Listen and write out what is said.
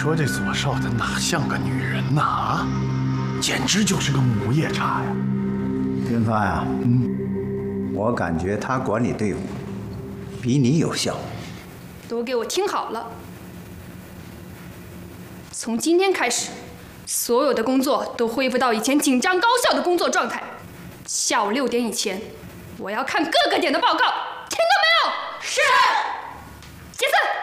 说这左少他哪像个女人呐？啊，简直就是个母夜叉呀！ 云帆呀，我感觉他管理队伍比你有效。 都给我听好了，从今天开始，所有的工作都恢复到以前紧张高效的工作状态。下午6点以前，我要看各个点的报告，听到没有？是。解散。